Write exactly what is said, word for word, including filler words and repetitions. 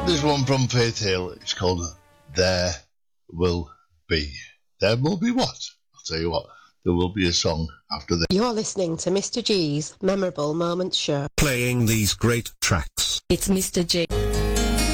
There's one from Faith Hill. It's called There Will Be. There will be what? I'll tell you what. There will be a song after this. You're listening to Mister G's Memorable Moments Show. Playing these great tracks. It's Mister G.